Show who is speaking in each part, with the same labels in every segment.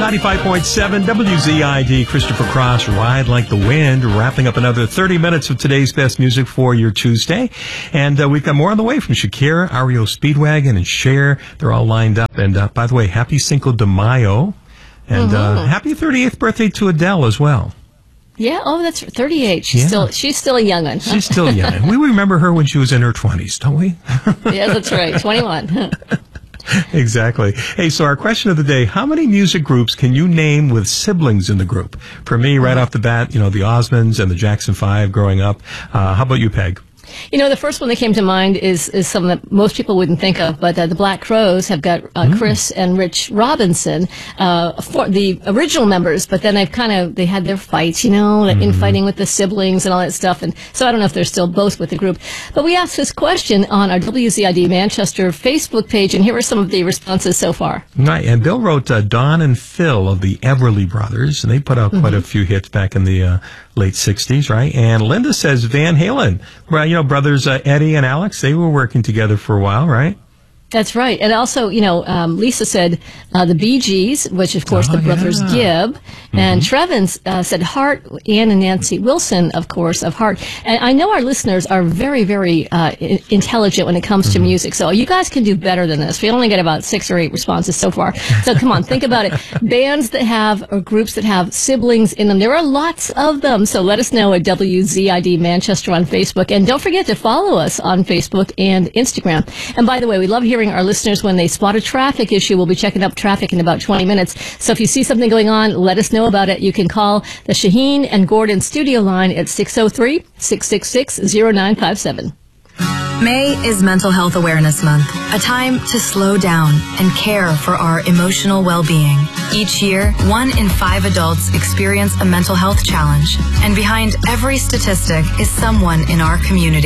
Speaker 1: 95.7 WZID, Christopher Cross, Ride Like the Wind, wrapping up another 30 minutes of today's best music for your Tuesday. And we've got more on the way from Shakira, REO Speedwagon, and Cher. They're all lined up. And by the way, happy Cinco de Mayo. And happy 38th birthday to Adele as well.
Speaker 2: Yeah, that's 38. She's still a young one.
Speaker 1: She's still young. We remember her when she was in her 20s, don't we?
Speaker 2: Yeah, that's right. 21.
Speaker 1: Exactly. Hey, so our question of the day, how many music groups can you name with siblings in the group? For me, right off the bat, the Osmonds and the Jackson 5 growing up. How about you, Peg?
Speaker 2: The first one that came to mind is something that most people wouldn't think of, but the Black Crowes have got Chris and Rich Robinson, for the original members, but then they had their fights, infighting with the siblings and all that stuff, and so I don't know if they're still both with the group. But we asked this question on our WZID Manchester Facebook page, and here are some of the responses so far.
Speaker 1: Right, and Bill wrote Don and Phil of the Everly Brothers, and they put out quite a few hits back in the late 60s, right? And Linda says Van Halen. Well, brothers Eddie and Alex, they were working together for a while, right?
Speaker 2: That's right. And also, Lisa said the Bee Gees, which, of course, the brothers Gibb. And Trevin said Hart, Ann and Nancy Wilson, of course, of Hart. And I know our listeners are very, very intelligent when it comes to music. So you guys can do better than this. We only get about 6 or 8 responses so far. So come on, think about it. Bands that have, or groups that have siblings in them, there are lots of them. So let us know at WZID Manchester on Facebook. And don't forget to follow us on Facebook and Instagram. And by the way, we love hearing our listeners when they spot a traffic issue. We'll be checking up traffic in about 20 minutes. So if you see something going on, let us know about it. You can call the Shaheen and Gordon studio line at 603-666-0957.
Speaker 3: May is Mental Health Awareness Month, a time to slow down and care for our emotional well-being. Each year, 1 in 5 adults experience a mental health challenge, and behind every statistic is someone in our community.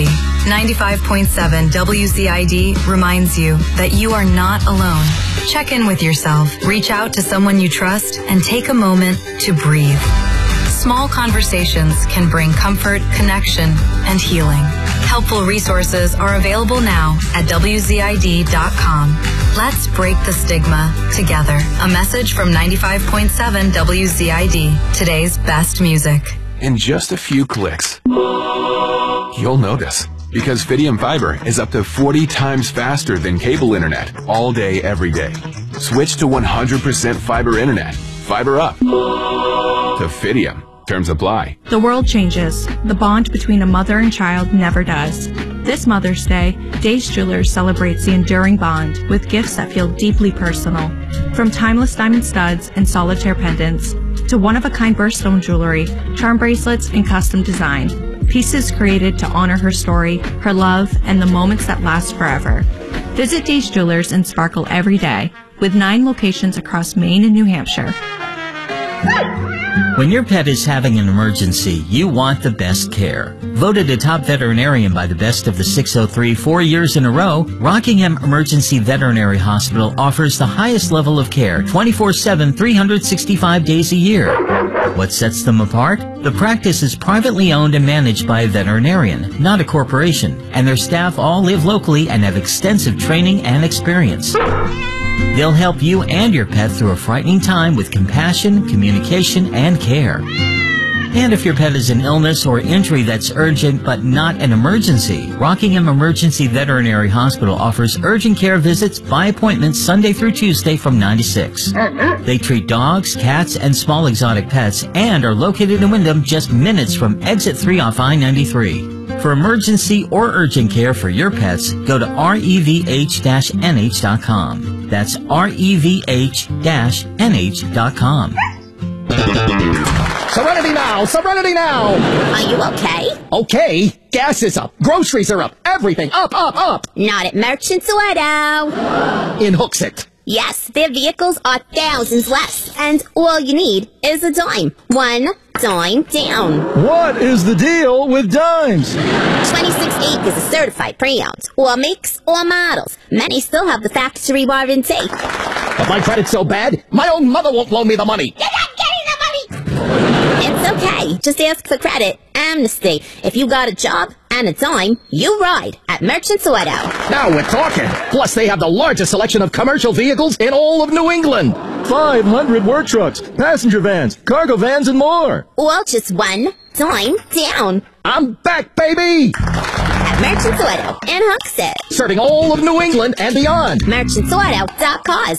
Speaker 3: 95.7 WZID reminds you that you are not alone. Check in with yourself, reach out to someone you trust, and take a moment to breathe. Small conversations can bring comfort, connection, and healing. Helpful resources are available now at WZID.com. Let's break the stigma together. A message from 95.7 WZID, today's best music.
Speaker 4: In just a few clicks, you'll notice. Because Fidium Fiber is up to 40 times faster than cable internet all day, every day. Switch to 100% fiber internet. Fiber up to Fidium. Terms apply.
Speaker 5: The world changes. The bond between a mother and child never does. This Mother's Day, Days Jewelers celebrates the enduring bond with gifts that feel deeply personal. From timeless diamond studs and solitaire pendants to one-of-a-kind birthstone jewelry, charm bracelets, and custom design. Pieces created to honor her story, her love, and the moments that last forever. Visit Days Jewelers and sparkle every day with 9 locations across Maine and New Hampshire.
Speaker 6: When your pet is having an emergency, you want the best care. Voted a top veterinarian by the Best of the 603 4 years in a row, Rockingham Emergency Veterinary Hospital offers the highest level of care 24/7, 365 days a year. What sets them apart? The practice is privately owned and managed by a veterinarian, not a corporation, and their staff all live locally and have extensive training and experience. They'll help you and your pet through a frightening time with compassion, communication, and care. And if your pet is an illness or injury that's urgent but not an emergency, Rockingham Emergency Veterinary Hospital offers urgent care visits by appointment Sunday through Tuesday from 9 to 6. They treat dogs, cats, and small exotic pets and are located in Windham just minutes from Exit 3 off I-93. For emergency or urgent care for your pets, go to revh-nh.com. That's revh-nh.com.
Speaker 7: Serenity now! Serenity now!
Speaker 8: Are you okay?
Speaker 7: Okay. Gas is up. Groceries are up. Everything up, up, up.
Speaker 8: Not at Merchants Auto.
Speaker 7: In Hooksett.
Speaker 8: Yes, their vehicles are thousands less, and all you need is a dime. 1 dime down.
Speaker 7: What is the deal with dimes?
Speaker 8: 26 acres of certified pre-owned. All makes, all models. Many still have the factory warranty.
Speaker 7: But my credit's so bad, my own mother won't loan me the money.
Speaker 8: You're not getting the money! It's okay. Just ask for credit. Amnesty. If you got a job and a dime, you ride at Merchants Auto.
Speaker 7: Now we're talking. Plus, they have the largest selection of commercial vehicles in all of New England. 500 work trucks, passenger vans, cargo vans, and more.
Speaker 8: Well, just one time down.
Speaker 7: I'm back, baby!
Speaker 8: At Merchants Auto in Hooksett.
Speaker 7: Serving all of New England and beyond.
Speaker 8: Merchantsauto.com.